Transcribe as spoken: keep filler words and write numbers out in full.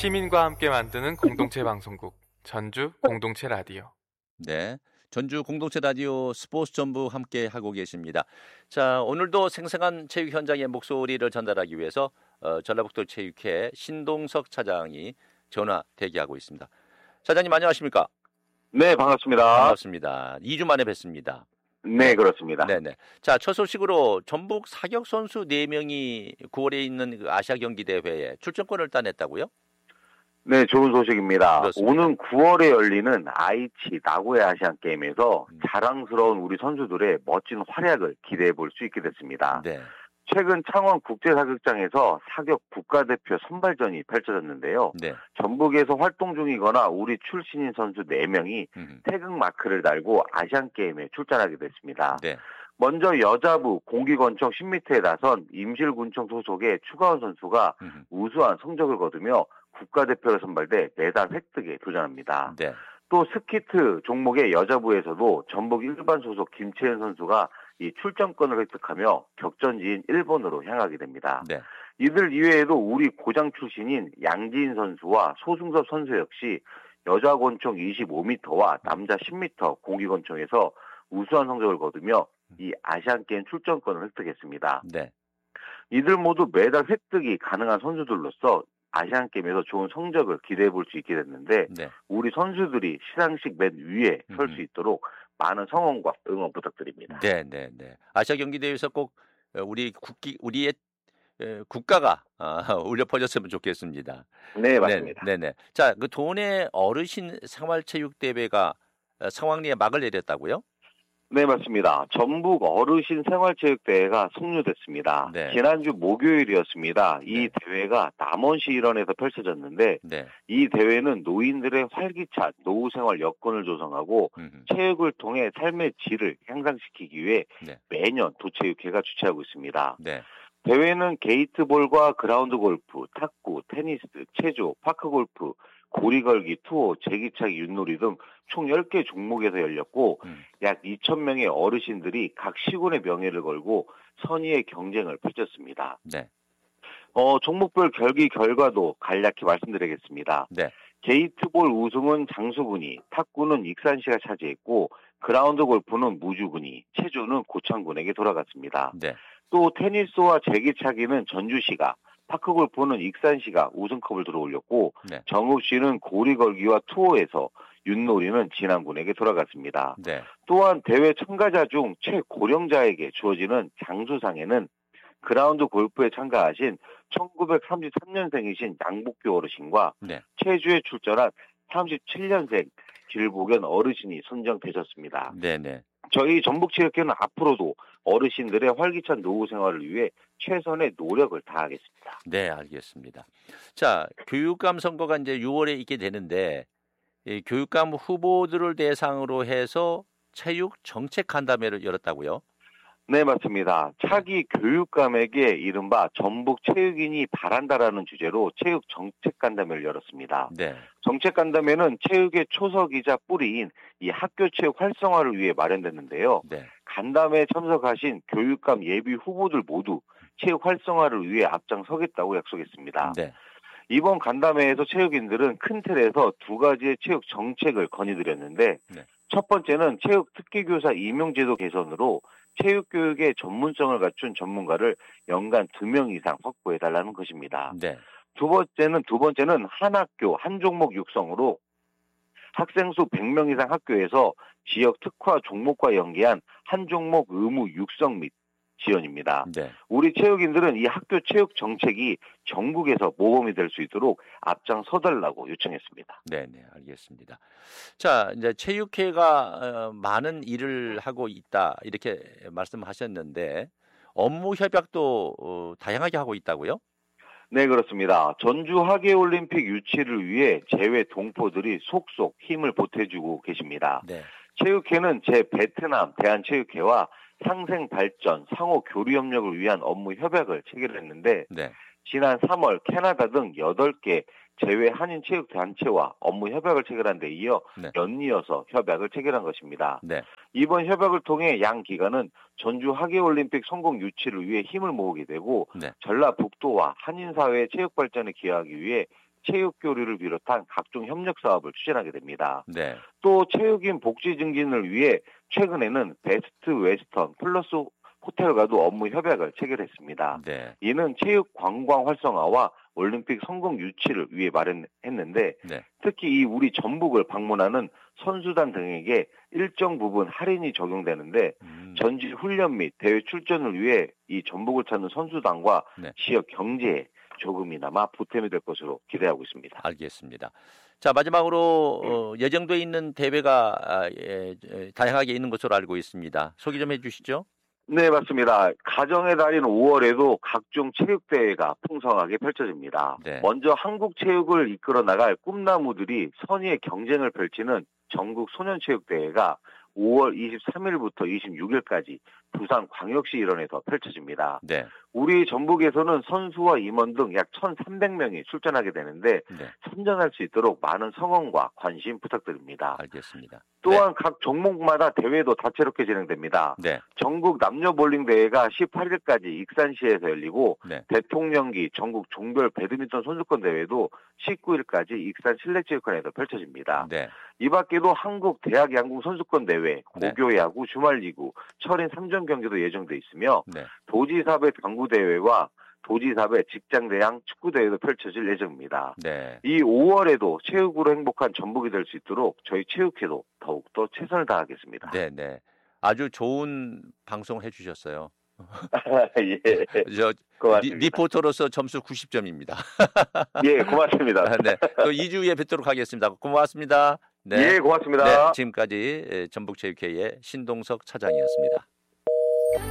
시민과 함께 만드는 공동체 방송국 전주 공동체 라디오. 네, 전주 공동체 라디오 스포츠 전부 함께 하고 계십니다. 자, 오늘도 생생한 체육 현장의 목소리를 전달하기 위해서 어, 전라북도 체육회 신동석 차장이 전화 대기하고 있습니다. 차장님 안녕하십니까? 네, 반갑습니다. 반갑습니다. 이 주 만에 뵙습니다. 네, 그렇습니다. 네네. 자, 첫 소식으로 전북 사격 선수 네 명이 구월에 있는 그 아시아 경기 대회에 출전권을 따냈다고요? 네, 좋은 소식입니다. 그렇습니다. 오는 구월에 열리는 아이치 나고야 아시안 게임에서 음. 자랑스러운 우리 선수들의 멋진 활약을 기대해 볼 수 있게 됐습니다. 네. 최근 창원 국제사격장에서 사격 국가대표 선발전이 펼쳐졌는데요. 네. 전북에서 활동 중이거나 우리 출신인 선수 네 명이 음. 태극 마크를 달고 아시안게임에 출전하게 됐습니다. 네. 먼저 여자부 공기권총 십 미터에 나선 임실군청 소속의 추가원 선수가 음. 우수한 성적을 거두며 국가대표로 선발돼 메달 획득에 도전합니다. 네. 또 스키트 종목의 여자부에서도 전북 일반 소속 김채연 선수가 이 출전권을 획득하며 격전지인 일본으로 향하게 됩니다. 네. 이들 이외에도 우리 고장 출신인 양지인 선수와 소승섭 선수 역시 여자 권총 이십오 미터와 남자 십 미터 공기권총에서 우수한 성적을 거두며 이 아시안게임 출전권을 획득했습니다. 네. 이들 모두 메달 획득이 가능한 선수들로서 아시안게임에서 좋은 성적을 기대해 볼 수 있게 됐는데 네. 우리 선수들이 시상식 맨 위에 설 수 있도록 많은 성원과 응원 부탁드립니다. 네, 네, 네. 아시아 경기 대회에서 꼭 우리 국기 우리의 에, 국가가 아, 울려 퍼졌으면 좋겠습니다. 네, 맞습니다. 네, 네, 네. 자, 그 도내 어르신 생활체육 대회가 어, 성황리에 막을 내렸다고요? 네, 맞습니다. 전북 어르신 생활체육대회가 성료됐습니다. 네. 지난주 목요일이었습니다. 이 네. 대회가 남원시 일원에서 펼쳐졌는데 네. 이 대회는 노인들의 활기찬 노후생활 여건을 조성하고 음, 체육을 통해 삶의 질을 향상시키기 위해 네. 매년 도체육회가 주최하고 있습니다. 네. 대회는 게이트볼과 그라운드 골프, 탁구, 테니스, 체조, 파크골프, 고리걸기, 투어, 제기차기, 윷놀이 등 총 열 개 종목에서 열렸고 음. 약 이천 명의 어르신들이 각 시군의 명예를 걸고 선의의 경쟁을 펼쳤습니다. 네. 어, 종목별 경기 결과도 간략히 말씀드리겠습니다. 네. 게이트볼 우승은 장수군이, 탁구는 익산시가 차지했고 그라운드 골프는 무주군이, 체조는 고창군에게 돌아갔습니다. 네. 또 테니스와 제기차기는 전주시가, 파크골프는 익산시가 우승컵을 들어올렸고 네. 정읍시는 고리걸기와 투어에서 윷놀이는 진안군에게 돌아갔습니다. 네. 또한 대회 참가자 중 최고령자에게 주어지는 장수상에는 그라운드 골프에 참가하신 천구백삼십삼 년생이신 양복규 어르신과 네. 체주에 출전한 삼십칠 년생 길복연 어르신이 선정되셨습니다. 네, 네. 저희 전북체육회는 앞으로도 어르신들의 활기찬 노후 생활을 위해 최선의 노력을 다하겠습니다. 네, 알겠습니다. 자, 교육감 선거가 이제 유월에 있게 되는데 이 교육감 후보들을 대상으로 해서 체육 정책 간담회를 열었다고요? 네, 맞습니다. 차기 교육감에게 이른바 전북 체육인이 바란다라는 주제로 체육 정책 간담회를 열었습니다. 네. 정책 간담회는 체육의 초석이자 뿌리인 이 학교 체육 활성화를 위해 마련됐는데요. 네. 간담회에 참석하신 교육감 예비 후보들 모두 체육 활성화를 위해 앞장서겠다고 약속했습니다. 네. 이번 간담회에서 체육인들은 큰 틀에서 두 가지의 체육 정책을 건의드렸는데 네. 첫 번째는 체육 특기교사 임용제도 개선으로 체육교육의 전문성을 갖춘 전문가를 연간 두 명 이상 확보해달라는 것입니다. 네. 두 번째는, 두 번째는 한 학교, 한 종목 육성으로 학생 수 백 명 이상 학교에서 지역 특화 종목과 연계한 한 종목 의무 육성 및 지원입니다. 네. 우리 체육인들은 이 학교 체육 정책이 전국에서 모범이 될 수 있도록 앞장서달라고 요청했습니다. 네, 네, 알겠습니다. 자, 이제 체육회가 어, 많은 일을 하고 있다 이렇게 말씀하셨는데 업무 협약도 어, 다양하게 하고 있다고요? 네, 그렇습니다. 전주 하계올림픽 유치를 위해 제외 동포들이 속속 힘을 보태주고 계십니다. 네. 체육회는 제 베트남 대한체육회와 상생 발전, 상호 교류 협력을 위한 업무 협약을 체결했는데 네. 지난 삼월 캐나다 등 여덟 개 제외 한인 체육 단체와 업무 협약을 체결한 데 이어 네. 연이어서 협약을 체결한 것입니다. 네. 이번 협약을 통해 양 기관은 전주 하계올림픽 성공 유치를 위해 힘을 모으게 되고 네. 전라북도와 한인사회의 체육 발전에 기여하기 위해 체육 교류를 비롯한 각종 협력 사업을 추진하게 됩니다. 네. 또 체육인 복지 증진을 위해 최근에는 베스트 웨스턴 플러스 호텔과도 업무 협약을 체결했습니다. 네. 이는 체육 관광 활성화와 올림픽 성공 유치를 위해 마련했는데 네. 특히 이 우리 전북을 방문하는 선수단 등에게 일정 부분 할인이 적용되는데 음. 전지 훈련 및 대회 출전을 위해 이 전북을 찾는 선수단과 네. 지역 경제에 조금이나마 보탬이 될 것으로 기대하고 있습니다. 알겠습니다. 자, 마지막으로 어, 예정돼 있는 대회가 아, 예, 예, 다양하게 있는 것으로 알고 있습니다. 소개 좀 해주시죠. 네, 맞습니다. 가정의 달인 오월에도 각종 체육대회가 풍성하게 펼쳐집니다. 네. 먼저 한국 체육을 이끌어 나갈 꿈나무들이 선의의 경쟁을 펼치는 전국 소년체육대회가 오월 이십삼일부터 이십육일까지 부산 광역시 일원에서 펼쳐집니다. 네. 우리 전북에서는 선수와 임원 등 약 천삼백 명이 출전하게 되는데 네. 선전할 수 있도록 많은 성원과 관심 부탁드립니다. 알겠습니다. 또한 네. 각 종목마다 대회도 다채롭게 진행됩니다. 네. 전국 남녀 볼링 대회가 십팔일까지 익산시에서 열리고 네. 대통령기 전국 종별 배드민턴 선수권 대회도 십구일까지 익산 실내체육관에서 펼쳐집니다. 네. 이 밖에도 한국 대학 양궁 선수권 대회, 네. 고교 야구 주말리그, 철인 삼 전 경기도 예정돼 있으며 네. 도지사배 당구 대회와 도지사배 직장대항 축구대회도 펼쳐질 예정입니다. 네. 이 오월에도 체육으로 행복한 전북이 될 수 있도록 저희 체육회도 더욱더 최선을 다하겠습니다. 네, 네. 아주 좋은 방송 해주셨어요. 예, 저 고맙습니다. 리, 리포터로서 점수 구십 점입니다. 예, 고맙습니다. 네. 또 이 주에 뵙도록 하겠습니다. 고맙습니다. 네. 예, 고맙습니다. 네, 지금까지 전북체육회의 신동석 차장이었습니다.